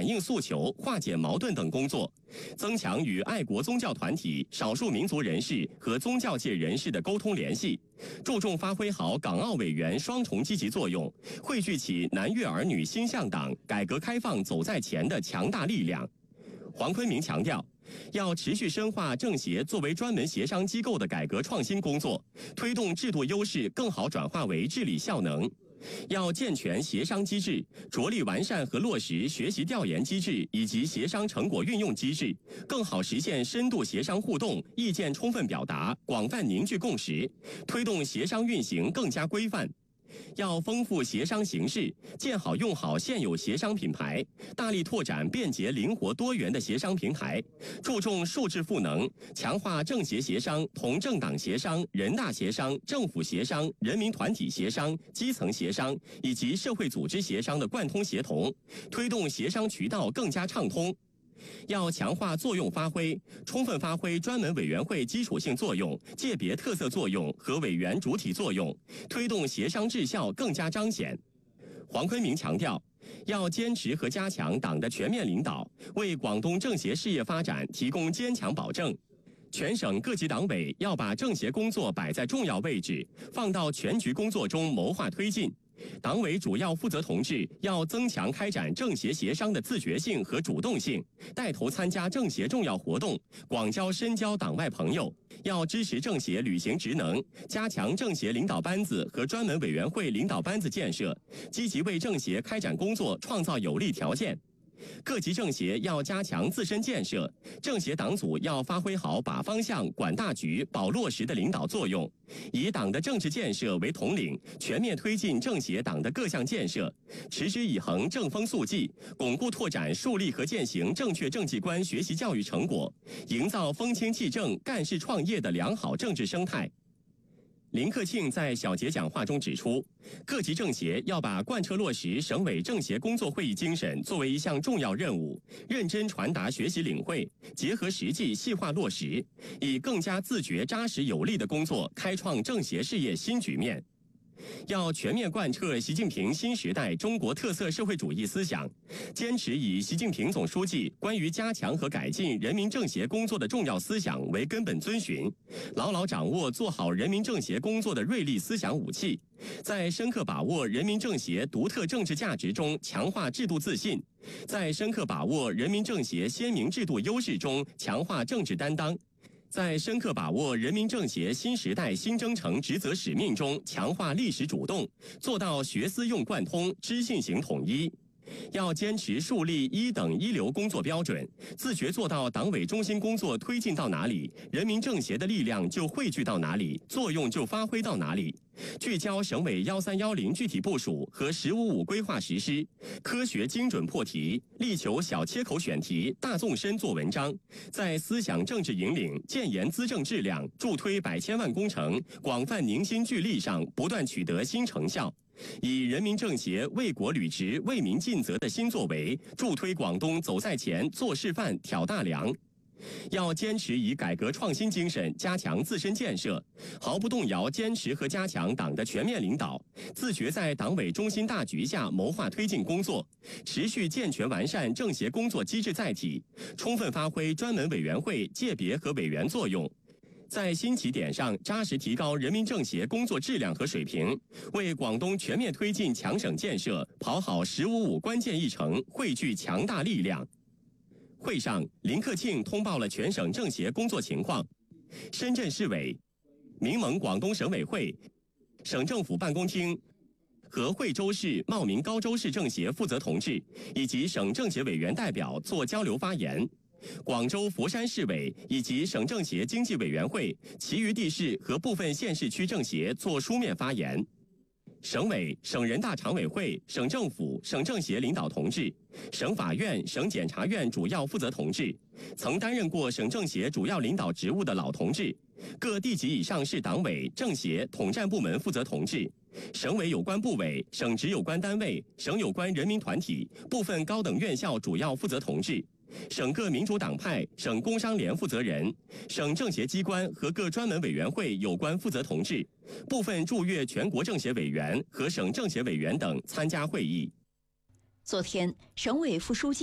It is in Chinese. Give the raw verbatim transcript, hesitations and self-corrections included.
反映诉求、化解矛盾等工作，增强与爱国宗教团体、少数民族人士和宗教界人士的沟通联系，注重发挥好港澳委员双重积极作用，汇聚起南粤儿女心向党、改革开放走在前的强大力量。黄坤明强调，要持续深化政协作为专门协商机构的改革创新工作，推动制度优势更好转化为治理效能。要健全协商机制，着力完善和落实学习调研机制以及协商成果运用机制，更好实现深度协商互动、意见充分表达、广泛凝聚共识，推动协商运行更加规范。要丰富协商形式，建好用好现有协商品牌，大力拓展便捷灵活多元的协商平台，注重数质赋能，强化政协协商、同政党协商、人大协商、政府协商、人民团体协商、基层协商以及社会组织协商的贯通协同，推动协商渠道更加畅通。要强化作用发挥，充分发挥专门委员会基础性作用、界别特色作用和委员主体作用，推动协商质效更加彰显。黄坤明强调，要坚持和加强党的全面领导，为广东政协事业发展提供坚强保证。全省各级党委要把政协工作摆在重要位置，放到全局工作中谋划推进。党委主要负责同志要增强开展政协协商的自觉性和主动性，带头参加政协重要活动，广交深交党外朋友。要支持政协履行职能，加强政协领导班子和专门委员会领导班子建设，积极为政协开展工作创造有利条件。各级政协要加强自身建设，政协党组要发挥好把方向、管大局、保落实的领导作用，以党的政治建设为统领，全面推进政协党的各项建设，持之以恒正风肃纪，巩固拓展树立和践行正确政绩观学习教育成果，营造风清气正、干事创业的良好政治生态。林克庆在小结讲话中指出，各级政协要把贯彻落实省委政协工作会议精神作为一项重要任务，认真传达学习领会，结合实际细化落实，以更加自觉扎实有力的工作开创政协事业新局面。要全面贯彻习近平新时代中国特色社会主义思想，坚持以习近平总书记关于加强和改进人民政协工作的重要思想为根本遵循，牢牢掌握做好人民政协工作的锐利思想武器，在深刻把握人民政协独特政治价值中强化制度自信，在深刻把握人民政协鲜明制度优势中强化政治担当，在深刻把握人民政协新时代新征程职责使命中强化历史主动，做到学思用贯通、知信行统一。要坚持树立一等一流工作标准，自觉做到党委中心工作推进到哪里，人民政协的力量就汇聚到哪里，作用就发挥到哪里。聚焦省委幺三幺零具体部署和十五五规划实施，科学精准破题，力求小切口选题、大纵深做文章，在思想政治引领、建言资政质量、助推百千万工程、广泛凝心聚力上不断取得新成效。以人民政协为国履职、为民尽责的新作为，助推广东走在前、做示范、挑大梁。要坚持以改革创新精神加强自身建设，毫不动摇坚持和加强党的全面领导，自觉在党委中心大局下谋划推进工作，持续健全完善政协工作机制载体，充分发挥专门委员会、界别和委员作用，在新起点上扎实提高人民政协工作质量和水平，为广东全面推进强省建设跑好十五五关键议程，汇聚强大力量。会上，林克庆通报了全省政协工作情况。深圳市委、民盟广东省委会、省政府办公厅和惠州市、茂名高州市政协负责同志以及省政协委员代表做交流发言。广州佛山市委以及省政协经济委员会其余地市和部分县市区政协做书面发言。省委、省人大常委会、省政府、省政协领导同志，省法院、省检察院主要负责同志，曾担任过省政协主要领导职务的老同志，各地级以上市党委、政协、统战部门负责同志，省委有关部委、省直有关单位、省有关人民团体、部分高等院校主要负责同志，省各民主党派、省工商联负责人、省政协机关和各专门委员会有关负责同志，部分驻粤全国政协委员和省政协委员等参加会议。 昨天，省委副书记